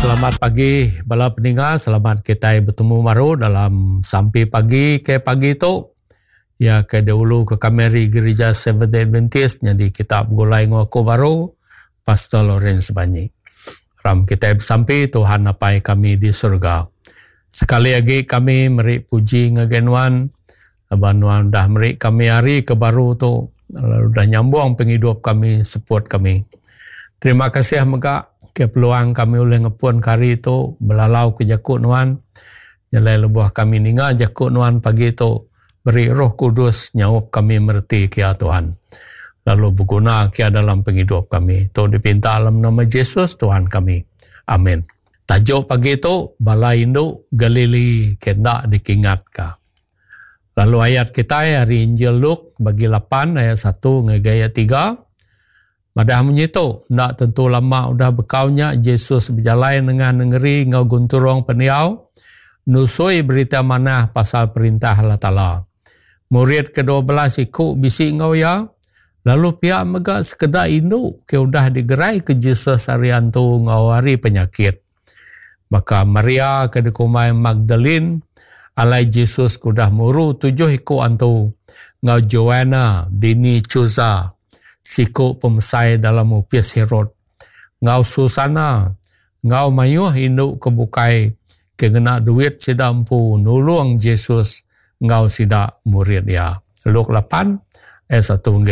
Selamat pagi bala pendengar, selamat kita bertemu baru dalam Sampai Pagi ke pagi tu. Ya ke dahulu ke kameri gereja Seventh-day Adventist jadi kita bergulai ngaku baru Pastor Lawrence Banyi. Ram kita sampai Tuhan napai kami di surga. Sekali lagi kami meri puji ngagenwan abanuan dah meri kami hari ke baru tu lalu dah nyambung penghidup kami, support kami. Terima kasih megak ke peluang kami oleh ngepun kari itu belalau ke jakut nuan nyalai lebuh kami ninga jakut nuan pagi itu beri Roh Kudus nyawap kami merti kia Tuhan lalu berguna kia dalam penghidup kami itu dipinta dalam nama Yesus Tuhan kami, amin. Tajuk pagi itu bala induk Galili kena dikingat ka. Lalu ayat kita hari Injil Luk bagi 8 ayat 1 ngegaya 3. Madah menyitu, nak tentu lama udah bekaunya Yesus berjalan dengan negeri ngau gunturong peniau, nusui berita manah pasal perintah Allah Ta'ala. Murid ke-12 ikut bisi ngau ya, lalu pihak megak sekedar induk ke udah digerai ke Yesus harian tu ngau hari penyakit. Maka Maria kedekumai Magdalene, alai Yesus kudah muru 7 ikut antu, ngau Joanna bini Chuza, siku pemesai dalam upias Herod. Ngau Susana, ngau mayuh induk kebukai kegena duit sida empu nulung Yesus ngau sida murid ya. Luk 8 ayat 1 hingga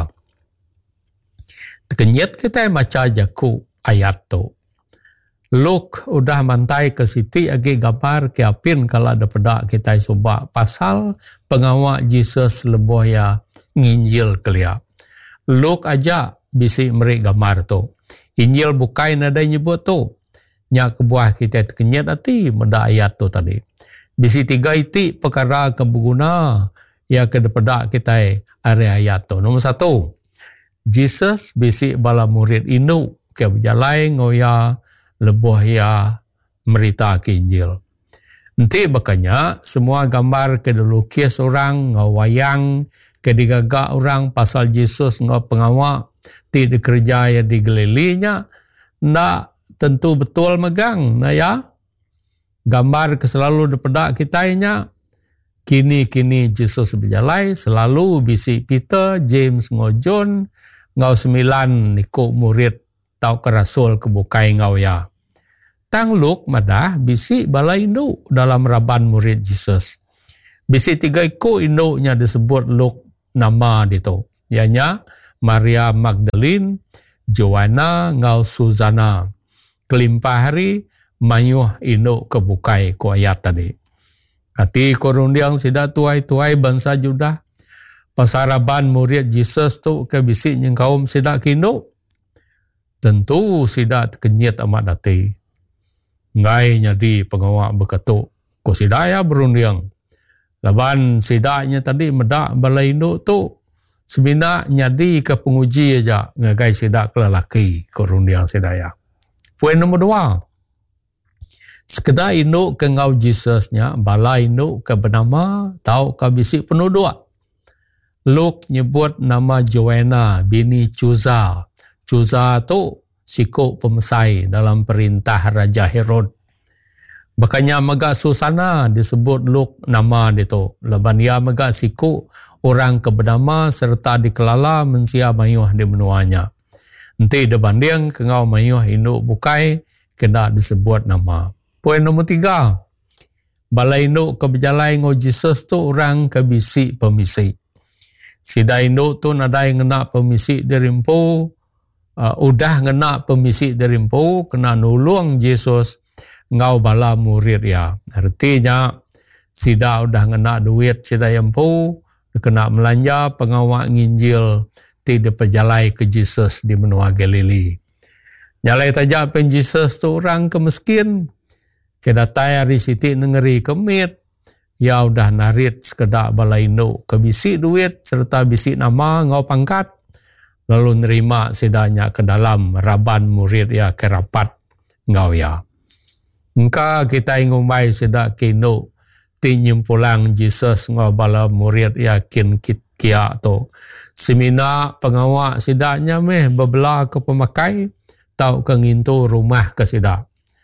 3. Kenyat kita baca jaku ayat tu. Luk udah mantai ke siti agi gambar ke apin kalau ada pedak kita subak pasal pengawak Yesus lebuh ya nginjil kelia. Luk aja bisi merik gambar tu. Injil bukai nada nyebut tu. Nyak kebuah kita kenyat hati meda ayat tu tadi. Bisi 3 iti perkara kebeguna ya kedepada kita area ayat tu. Nombor 1. Jesus bisi bala murid induk ke berjalai ngoya lebuh ya merita ke Injil. Nanti bakanya semua gambar kedelukis orang ngawayang kedigagak orang pasal Yesus ngau pengawak ti dikerja ya di Galilinya ndak tentu betul megang nah ya gambar keselalu depedak kitanya kini Yesus berjalai selalu bisi Peter, James ngau John ngau 9 ikut murid tau ke rasul kebukai ngau ya tang Luk madah bisi bala induk dalam raban murid Yesus. Bisi 3 ikut induknya disebut Luk nama itu. Ianya Maria Magdalene, Joanna ngau Susana. Kelimpah hari mayuh induk kebukai ku ayat tadi. Hati korundiang sida tuai-tuai bangsa Judah. Pasaraban murid Yesus tu ke bisi nyeng kaum sida kinduk. Tentu sida kenyit amat dati. Ngai nyadi pengawak berketuk. Ku sida ya berundiang. Laban sidaknya tadi medak balai induk tu. Sebenarnya nyadi ke penguji aja. Ngagai sidak ke lelaki. Korundiang sidaya. Poin nombor 2. Sekedar induk ke ngau Jesusnya. Balai induk ke bernama. Tau ke bisik penduduk. Luk nyebut nama Joanna bini Chuza. Chuza tu sikuk pemesai dalam perintah Raja Herod. Bakanya megak Susana disebut Luk nama itu. Leban ia megak sikuk orang kebernama serta dikelala mensia mayuh di menuanya. Nanti dibanding ke ngau mayuh induk bukai kena disebut nama. Poin nombor 3. Balai induk keberjalai ngau Yesus tu orang kebisi pemisi. Sida induk tu nadai ngena pemisi dirimpu. Udah ngena pemisi dirimpu kena nulung Yesus ngau bala murid ya. Artinya sida udah ngena duit sida empu kena melanja pengawak nginjil tidak perjalai ke Yesus di menua Galili. Nyalai taja pen Yesus tu orang kemiskin kedatai hari siti negeri kemit ya udah narit sekedak bala induk kebisi duit serta bisi nama ngau pangkat lalu nerima sidanya ke dalam raban murid ya kerapat ngau ya. Engka kita ingumai sidak kinu tinyimpulang Yesus ngau bala murid yakin kia tu. Semina pengawak sidaknya meh bebelah ke pemakai tau ke ngintu rumah ke sidak.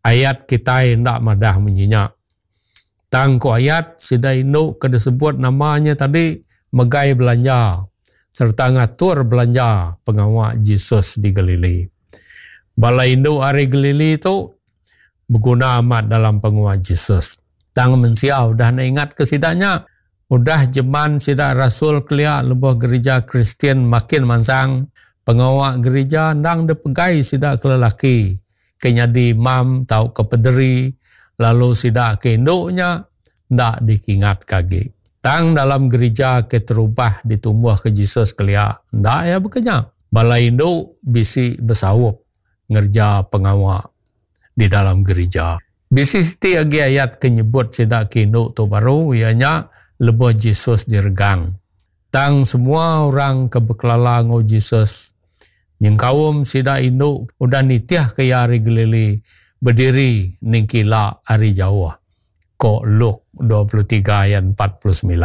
ayat kita ndak madah menyenyak. Tang ko ayat sida induk kada sebut namanya tadi megai belanja serta ngatur belanja pengawak Yesus di Galili. Bala induk hari Galili itu berguna amat dalam pengawak Yesus. Tang mensiau dah nak ingat ke sidanya. Udah jeman sida Rasul kelia lebuh gereja Kristian makin mansang. Pengawak gereja nang depegai sida ke lelaki. Kenyadi imam tau ke pederi. Lalu sida ke induknya ndak dikingat kagi. Tang dalam gereja ke terubah ditumbuh ke Yesus kelia. Ndak ya bekenya. Bala induk bisi bersawup ngerja pengawak di dalam gereja. Bisi siti agi ayat kenyebut sida ke induk tu baru ianya lebuh Yesus diregang. Tang semua orang kebekelala ngau Yesus. Nyengkawum sida induk udah nitiah ke hari Galili berdiri ningkila hari Jawa. Ko Luk 23 ayat 49.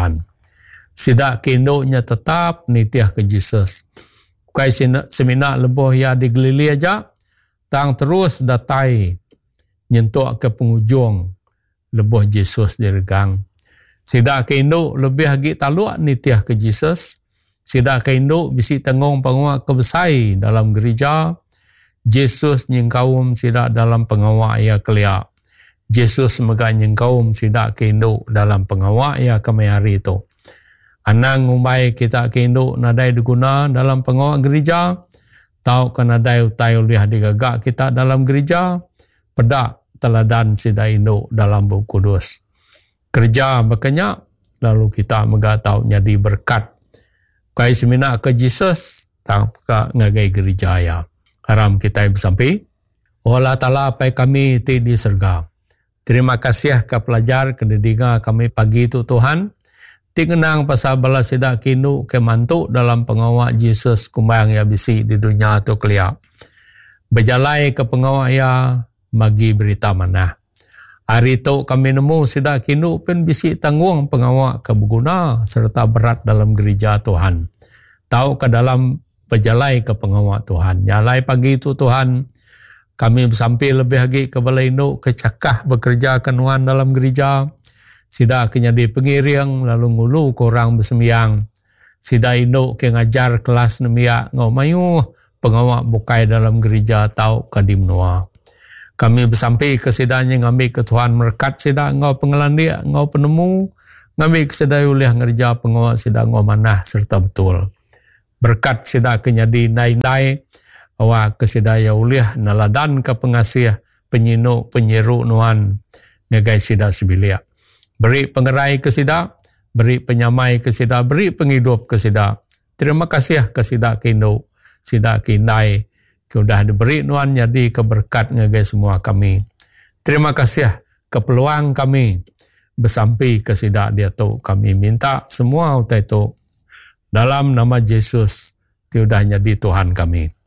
Sida ke induknya tetap nitiah ke Yesus. Kai semina lebuh ya di Galili aja. Tang terus datai nyentuk ke penghujung lebuh Yesus diregang. Sida ke induk lebih lagi taluk nitiah ke Yesus. Sida ke induk bisi tengong pengawak kebesai dalam gereja. Yesus nyengkawum sida dalam pengawak ia kelia. Yesus mega nyengkawum sida ke induk dalam pengawak ia kemayari itu. Anang umbai kita ke induk nadai diguna dalam pengawak gereja. Tau ke nadai utai uliah digagak kita dalam gereja. Pedak teladan sida induk dalam Buku Kudus. Kerja makanya lalu kita megatau jadi berkat. Kai semina ke Yesus tang ka ngagai gereja ya. Haram kita bersampai. Allah Ta'ala pai kami ti di surga. Terima kasih ke pelajar kededinga kami pagi itu Tuhan. Ti kenang pasal bala sida kinu ke mantu dalam pengawak Yesus kumbayang ya bisi di dunia tu kelia. Berjalai ke pengawak ya bagi berita mana. Hari itu kami nemu sida kinu pun bisi tanggung pengawak kebeguna serta berat dalam gereja Tuhan. Tahu ke dalam berjalai ke pengawak Tuhan. Jalai pagi itu Tuhan. Kami bersampai lebih lagi ke balai induk kecakah bekerja kenuan dalam gereja. Sida kenyadi pengiring lalu ngulu korang bersembiang. Sida induk ke ngajar kelas nemiak ngau mayu pengawak bukai dalam gereja tahu kadim noa. Kami bersampai ke sidanya ngambil ke Tuhan merkat sida ngau pengelandia, ngau penemu, ngambil ke sida uliah ngerja pengawak sida ngau manah serta betul. Berkat sida kenyadi nai-nai, awak ke sida ya uliah naladan ke pengasih, penyinuk, penyeru nuan, ngegai sida sebilia. Beri pengerai ke sida, beri penyamai ke sida, beri penghidup ke sida. Terima kasih ke sida kindo, sida kindai, sudah diberi nuan jadi keberkat ngagai semua kami. Terima kasih ke peluang kami bersampai ke sida dia tu. Kami minta semua utai tu dalam nama Yesus sudah jadi Tuhan kami.